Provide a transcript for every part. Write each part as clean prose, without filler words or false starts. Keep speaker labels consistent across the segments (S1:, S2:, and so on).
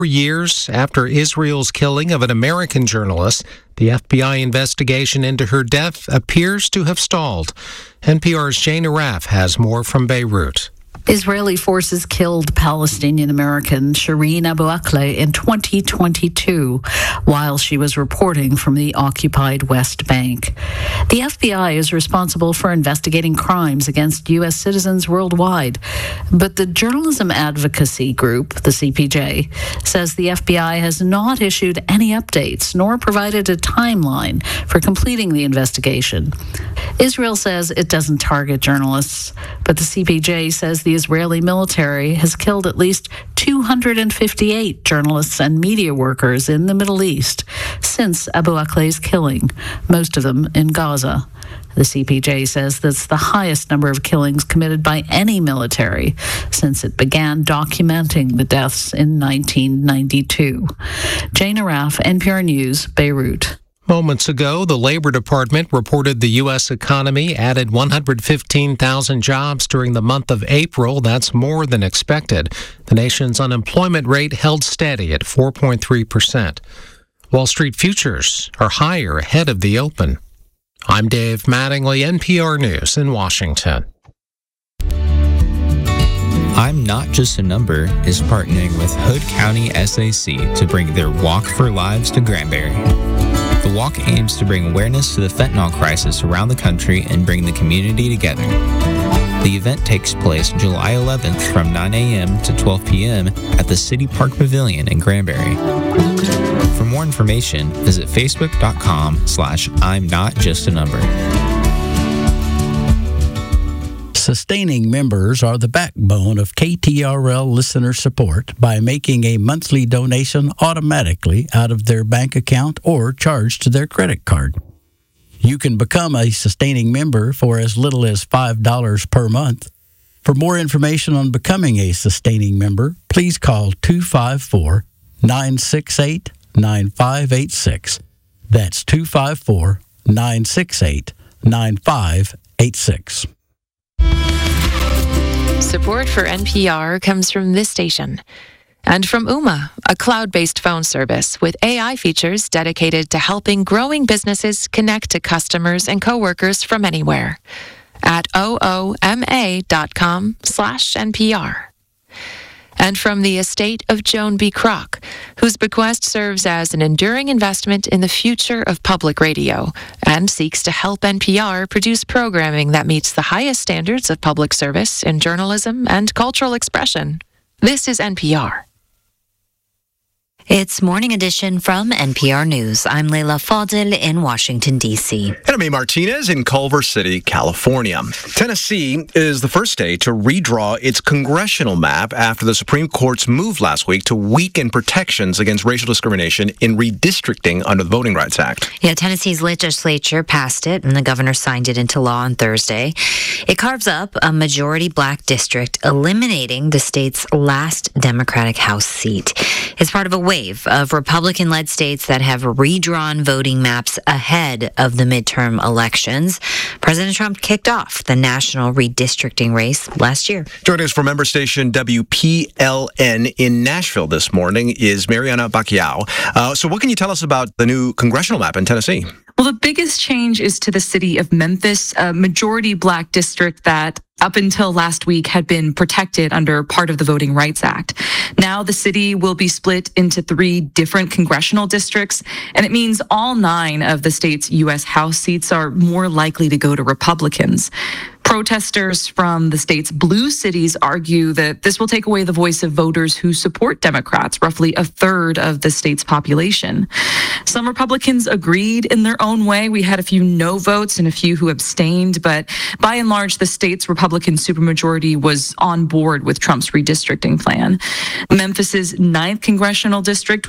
S1: Years after Israel's killing of an American journalist, the FBI investigation into her death appears to have stalled. NPR's Jane Araf has more from Beirut.
S2: Israeli forces killed Palestinian-American Shireen Abu Akleh in 2022 while she was reporting from the occupied West Bank. The FBI is responsible for investigating crimes against U.S. citizens worldwide, but the journalism advocacy group, the CPJ, says the FBI has not issued any updates nor provided a timeline for completing the investigation. Israel says it doesn't target journalists, but the CPJ says the Israeli military has killed at least 258 journalists and media workers in the Middle East since Abu Akleh's killing, most of them in Gaza. The CPJ says that's the highest number of killings committed by any military since it began documenting the deaths in 1992. Jane Araf, NPR News, Beirut.
S1: Moments ago, the Labor Department reported the U.S. economy added 115,000 jobs during the month of April. That's more than expected. The nation's unemployment rate held steady at 4.3%. Wall Street futures are higher ahead of the open. I'm Dave Mattingly, NPR News in Washington.
S3: I'm Not Just a Number is partnering with Hood County SAC to bring their Walk for Lives to Granbury. The walk aims to bring awareness to the fentanyl crisis around the country and bring the community together. The event takes place July 11th from 9 a.m. to 12 p.m. at the City Park Pavilion in Granbury. For more information, visit facebook.com/I'm Not Just a Number.
S4: Sustaining members are the backbone of KTRL listener support by making a monthly donation automatically out of their bank account or charged to their credit card. You can become a sustaining member for as little as $5 per month. For more information on becoming a sustaining member, please call 254-968-9586. That's 254-968-9586.
S5: Support for NPR comes from this station and from Ooma, a cloud-based phone service with AI features dedicated to helping growing businesses connect to customers and coworkers from anywhere at ooma.com/NPR. And from the estate of Joan B. Kroc, whose bequest serves as an enduring investment in the future of public radio and seeks to help NPR produce programming that meets the highest standards of public service in journalism and cultural expression. This is NPR.
S6: It's Morning Edition from NPR News. I'm Leila Fadel in Washington, D.C.
S7: And I'm A. Martinez in Culver City, California. Tennessee is the first state to redraw its congressional map after the Supreme Court's move last week to weaken protections against racial discrimination in redistricting under the Voting Rights Act.
S6: Yeah, Tennessee's legislature passed it, and the governor signed it into law on Thursday. It carves up a majority black district, eliminating the state's last Democratic House seat. It's part of a wave of Republican-led states that have redrawn voting maps ahead of the midterm elections. President Trump kicked off the national redistricting race last year.
S7: Joining us from member station WPLN in Nashville this morning is Mariana Bacchiao. So what can you tell us about the new congressional map in Tennessee?
S8: Well, the biggest change is to the city of Memphis, a majority black district that up until last week had been protected under part of the Voting Rights Act. Now the city will be split into 3 different congressional districts, and it means all 9 of the state's U.S. House seats are more likely to go to Republicans. Protesters from the state's blue cities argue that this will take away the voice of voters who support Democrats, roughly a third of the state's population. Some Republicans agreed in their own way. We had a few no votes and a few who abstained, but by and large, the state's Republican supermajority was on board with Trump's redistricting plan. Memphis's 9th congressional district was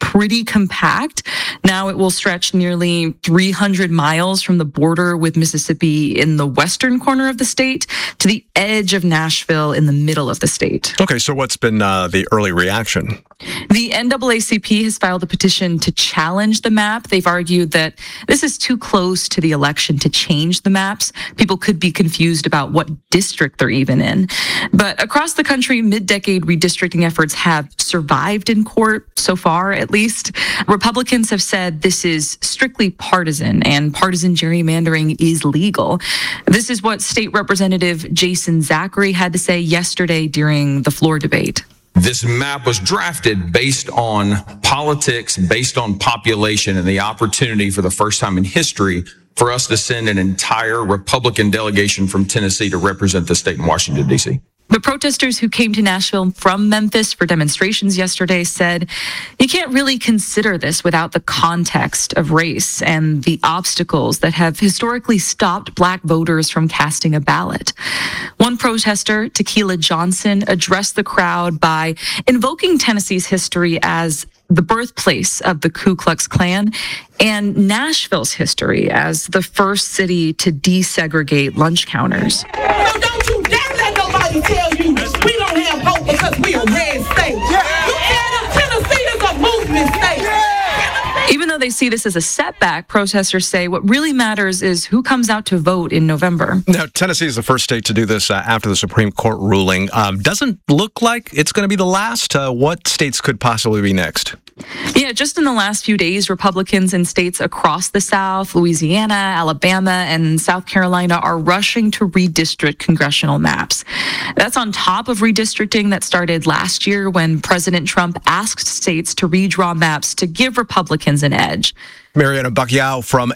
S8: pretty compact. Now it will stretch nearly 300 miles from the border with Mississippi in the western corner of the state to the edge of Nashville in the middle of the state.
S7: Okay, so what's been the early reaction?
S8: The NAACP has filed a petition to challenge the map. They've argued that this is too close to the election to change the maps. People could be confused about what district they're even in. But across the country, mid-decade redistricting efforts have survived in court so far, at least. Republicans have said this is strictly partisan and partisan gerrymandering is legal. This is what State Representative Jason Zachary had to say yesterday during the floor debate.
S9: This map was drafted based on politics, based on population, and the opportunity for the first time in history for us to send an entire Republican delegation from Tennessee to represent the state in Washington, D.C.
S8: The protesters who came to Nashville from Memphis for demonstrations yesterday said, you can't really consider this without the context of race and the obstacles that have historically stopped Black voters from casting a ballot. One protester, Tequila Johnson, addressed the crowd by invoking Tennessee's history as the birthplace of the Ku Klux Klan and Nashville's history as the first city to desegregate lunch counters.
S10: So don't you dare let nobody tell you we don't have hope because we are red state. You tell them Tennessee is a movement state.
S8: Even though they see this as a setback, protesters say what really matters is who comes out to vote in November.
S7: Now, Tennessee is the first state to do this after the Supreme Court ruling. Doesn't look like it's going to be the last. What states could possibly be next?
S8: Yeah, just in the last few days, Republicans in states across the South, Louisiana, Alabama, and South Carolina are rushing to redistrict congressional maps. That's on top of redistricting that started last year when President Trump asked states to redraw maps to give Republicans an edge.
S7: Mariana Bacchiao from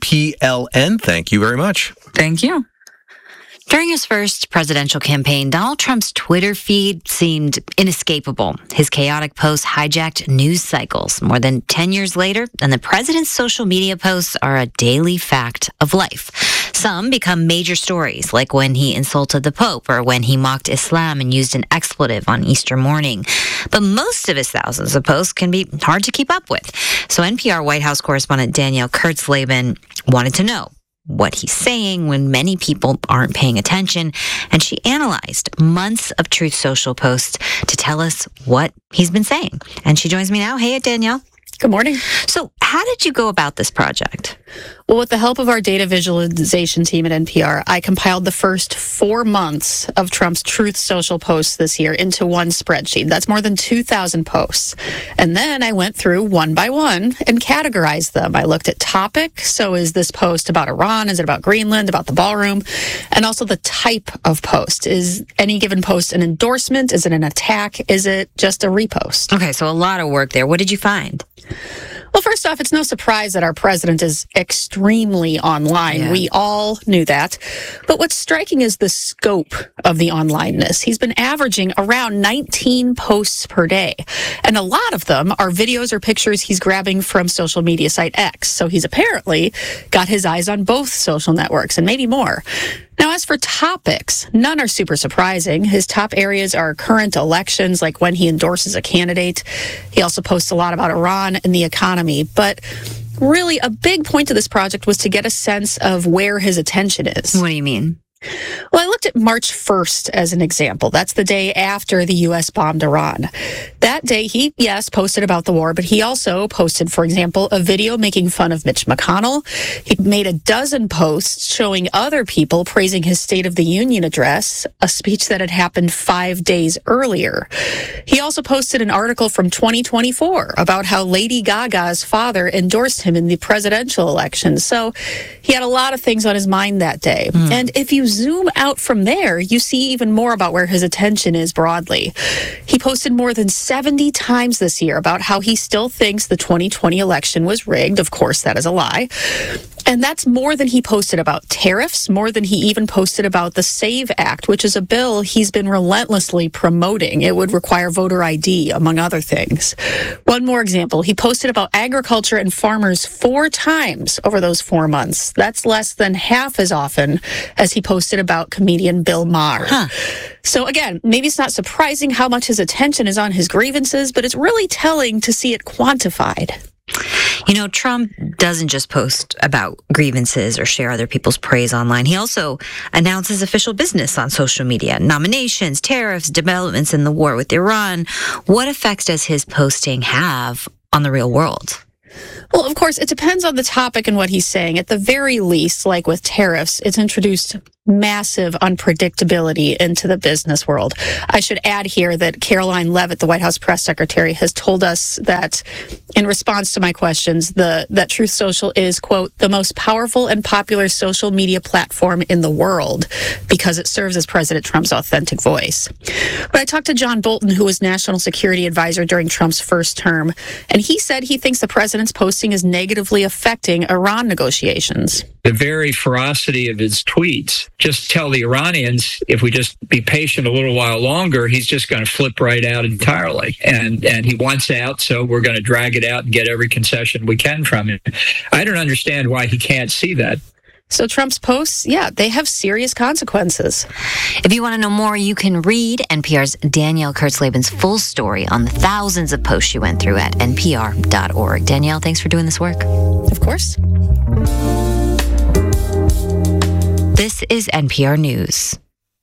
S7: WPLN, thank you very much.
S8: Thank you.
S6: During his first presidential campaign, Donald Trump's Twitter feed seemed inescapable. His chaotic posts hijacked news cycles more than 10 years later, and the president's social media posts are a daily fact of life. Some become major stories, like when he insulted the Pope or when he mocked Islam and used an expletive on Easter morning. But most of his thousands of posts can be hard to keep up with. So NPR White House correspondent Danielle Kurtzleben wanted to know what he's saying when many people aren't paying attention, and she analyzed months of Truth Social posts to tell us what he's been saying. And she joins me now. Hey, Danielle.
S11: Good morning.
S6: So how did you go about this project?
S11: Well, with the help of our data visualization team at NPR, I compiled the first 4 months of Trump's Truth Social posts this year into one spreadsheet. That's more than 2,000 posts. And then I went through one by one and categorized them. I looked at topic. So is this post about Iran? Is it about Greenland, about the ballroom? And also the type of post. Is any given post an endorsement? Is it an attack? Is it just a repost?
S6: Okay, so a lot of work there. What did you find?
S11: Well, first off, it's no surprise that our president is extremely online.
S6: Yeah.
S11: We all knew that. But what's striking is the scope of the onlineness. He's been averaging around 19 posts per day. And a lot of them are videos or pictures he's grabbing from social media site X. So he's apparently got his eyes on both social networks and maybe more. Now, as for topics, none are super surprising. His top areas are current elections, like when he endorses a candidate. He also posts a lot about Iran and the economy. But really, a big point of this project was to get a sense of where his attention is.
S6: What do you mean?
S11: Well, I looked at March 1st as an example. That's the day after the U.S. bombed Iran. That day, he, yes, posted about the war, but he also posted, for example, a video making fun of Mitch McConnell. He made a dozen posts showing other people praising his State of the Union address, a speech that had happened 5 days earlier. He also posted an article from 2024 about how Lady Gaga's father endorsed him in the presidential election. So he had a lot of things on his mind that day. And if you zoom out from there, you see even more about where his attention is broadly. He posted more than 70 times this year about how he still thinks the 2020 election was rigged. Of course, that is a lie. And that's more than he posted about tariffs, more than he even posted about the SAVE Act, which is a bill he's been relentlessly promoting. It would require voter ID, among other things. One more example, he posted about agriculture and farmers 4 times over those 4 months. That's less than half as often as he posted about comedian Bill Maher. So again, maybe it's not surprising how much his attention is on his grievances, but it's really telling to see it quantified.
S6: You know, Trump doesn't just post about grievances or share other people's praise online. He also announces official business on social media, nominations, tariffs, developments in the war with Iran. What effects does his posting have on the real world?
S11: Well, of course, it depends on the topic and what he's saying. At the very least, like with tariffs, it's introduced massive unpredictability into the business world. I should add here that Caroline Leavitt, the White House press secretary, has told us that in response to my questions, that Truth Social is, quote, the most powerful and popular social media platform in the world because it serves as President Trump's authentic voice. But I talked to John Bolton, who was national security advisor during Trump's first term, and he said he thinks the president's posting is negatively affecting Iran negotiations.
S12: The very ferocity of his tweets just tell the Iranians, if we just be patient a little while longer, he's just going to flip right out entirely. And he wants out, so we're going to drag it out and get every concession we can from him. I don't understand why he can't see that.
S11: So Trump's posts, they have serious consequences.
S6: If you want to know more, you can read NPR's Danielle Kurtzleben's full story on the thousands of posts she went through at npr.org. Danielle, thanks for doing this work.
S11: Of course.
S6: This is NPR News.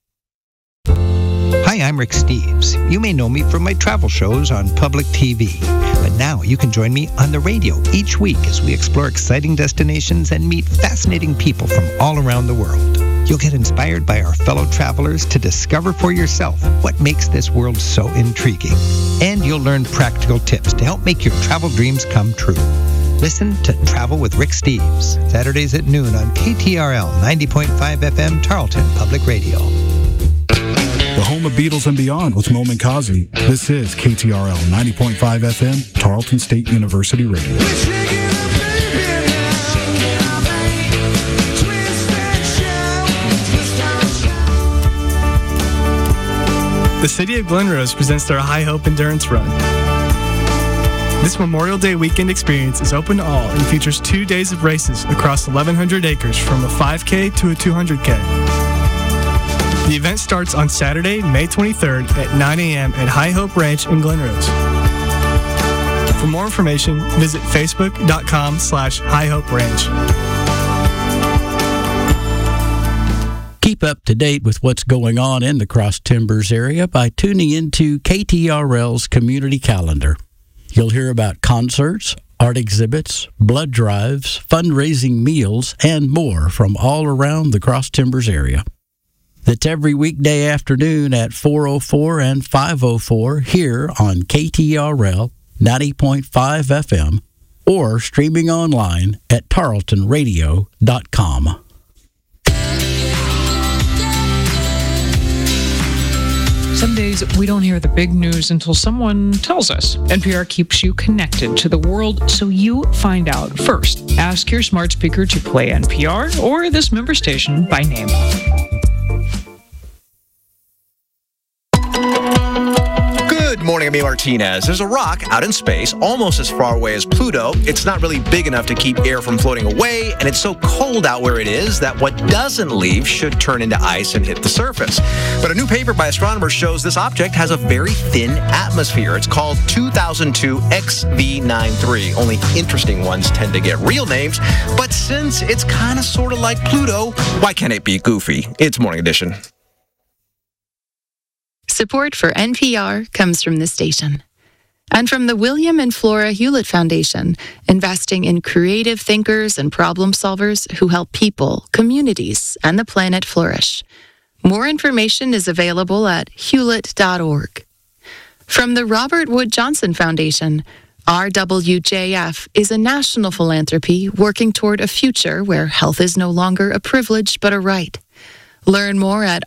S13: Hi, I'm Rick Steves. You may know me from my travel shows on public TV. But now you can join me on the radio each week as we explore exciting destinations and meet fascinating people from all around the world. You'll get inspired by our fellow travelers to discover for yourself what makes this world so intriguing. And you'll learn practical tips to help make your travel dreams come true. Listen to Travel with Rick Steves, Saturdays at noon on KTRL 90.5 FM Tarleton Public Radio.
S14: The home of Beatles and Beyond with Mo Minkazi. This is KTRL 90.5 FM, Tarleton State University Radio.
S15: The City of Glen Rose presents their High Hope Endurance Run. This Memorial Day weekend experience is open to all and features 2 days of races across 1,100 acres from a 5K to a 200K. The event starts on Saturday, May 23rd at 9 a.m. at High Hope Ranch in Glen Rose. For more information, visit facebook.com/High Hope Ranch.
S4: Keep up to date with what's going on in the Cross Timbers area by tuning into KTRL's community calendar. You'll hear about concerts, art exhibits, blood drives, fundraising meals, and more from all around the Cross Timbers area. That's every weekday afternoon at 4:04 and 5:04 here on KTRL 90.5 FM or streaming online at tarletonradio.com.
S16: Some days we don't hear the big news until someone tells us. NPR keeps you connected to the world so you find out first. Ask your smart speaker to play NPR or this member station by name.
S7: Good morning, I'm Amy Martinez. There's a rock out in space, almost as far away as Pluto. It's not really big enough to keep air from floating away, and it's so cold out where it is that what doesn't leave should turn into ice and hit the surface. But a new paper by astronomers shows this object has a very thin atmosphere. It's called 2002 XV93. Only interesting ones tend to get real names, but since it's kind of sort of like Pluto, why can't it be goofy? It's Morning Edition.
S5: Support for NPR comes from this station and from the William and Flora Hewlett Foundation, investing in creative thinkers and problem solvers who help people, communities, and the planet flourish. More information is available at hewlett.org. From the Robert Wood Johnson Foundation, RWJF is a national philanthropy working toward a future where health is no longer a privilege but a right. Learn more at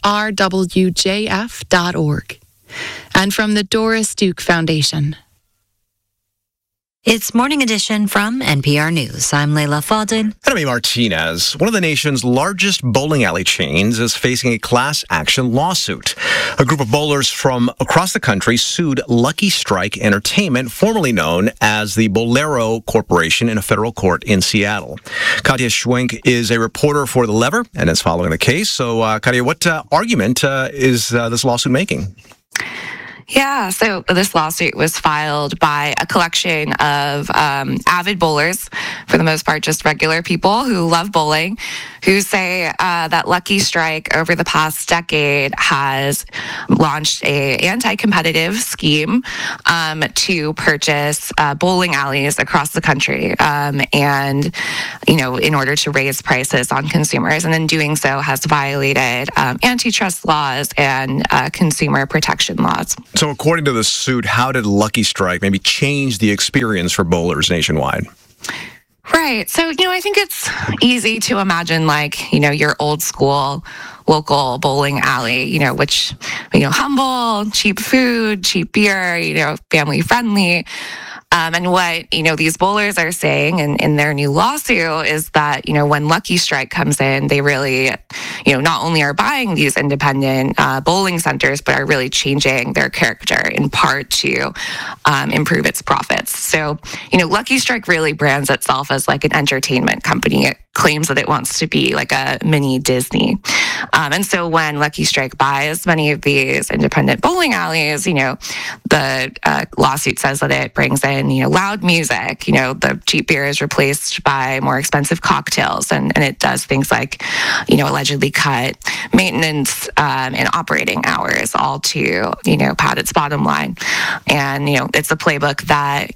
S5: rwjf.org. And from the Doris Duke Foundation.
S6: It's Morning Edition from NPR News. I'm Leila Fadel.
S7: And I'm Martinez. One of the nation's largest bowling alley chains is facing a class action lawsuit. A group of bowlers from across the country sued Lucky Strike Entertainment, formerly known as the Bowlero Corporation, in a federal court in Seattle. Katya Schwenk is a reporter for The Lever and is following the case. So, Katya, what argument is this lawsuit making?
S17: Yeah, so this lawsuit was filed by a collection of avid bowlers, for the most part just regular people who love bowling, who say that Lucky Strike over the past decade has launched a anti-competitive scheme to purchase bowling alleys across the country, and in order to raise prices on consumers, and in doing so has violated antitrust laws and consumer protection laws.
S7: So according to the suit, how did Lucky Strike maybe change the experience for bowlers nationwide?
S17: Right. So, I think it's easy to imagine your old school local bowling alley, which, humble, cheap food, cheap beer, family friendly. And what, these bowlers are saying in their new lawsuit is that, when Lucky Strike comes in, they really, not only are buying these independent bowling centers, but are really changing their character in part to improve its profits. So, Lucky Strike really brands itself as like an entertainment company. It claims that it wants to be like a mini Disney. And so when Lucky Strike buys many of these independent bowling alleys, the lawsuit says that it brings in, loud music, the cheap beer is replaced by more expensive cocktails, and it does things like, allegedly cut maintenance and operating hours, all to, pad its bottom line. And, it's a playbook that,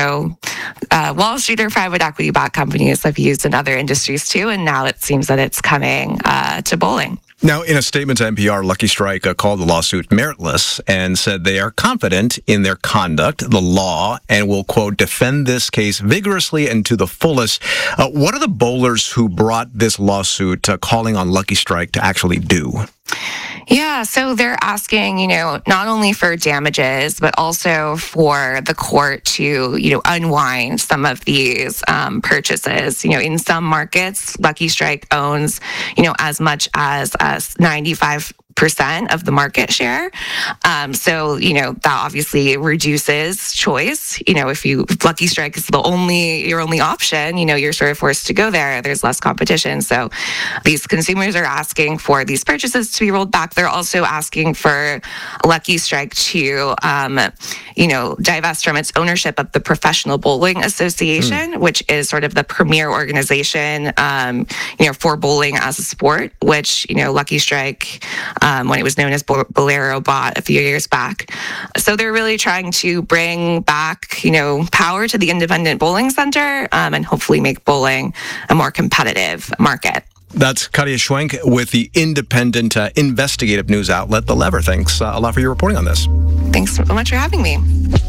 S17: Wall Street or private equity-backed companies have used in other industries too, and now it seems that it's coming to bowling.
S7: Now, in a statement to NPR, Lucky Strike called the lawsuit meritless and said they are confident in their conduct, the law, and will, quote, defend this case vigorously and to the fullest. What are the bowlers who brought this lawsuit calling on Lucky Strike to actually do?
S17: Yeah, so they're asking, not only for damages, but also for the court to, unwind some of these purchases. In some markets, Lucky Strike owns, as much as 95% of the market share. So, that obviously reduces choice. If Lucky Strike is your only option, you're sort of forced to go there. There's less competition. So these consumers are asking for these purchases to be rolled back. They're also asking for Lucky Strike to, divest from its ownership of the Professional Bowling Association, which is sort of the premier organization, for bowling as a sport, which, Lucky Strike, when it was known as Bowlero, bought a few years back. So they're really trying to bring back, power to the independent bowling center, and hopefully make bowling a more competitive market.
S7: That's Katya Schwenk with the independent investigative news outlet, The Lever. Thanks a lot for your reporting on this.
S17: Thanks so much for having me.